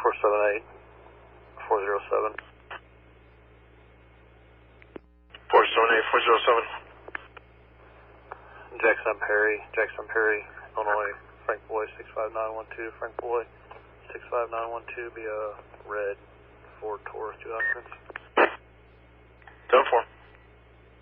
478 407. 478 407. Jackson Perry, Illinois, Frank Boy 65912, Frank Boy 65912, be a red Ford Taurus, 2 occupants. 10-4.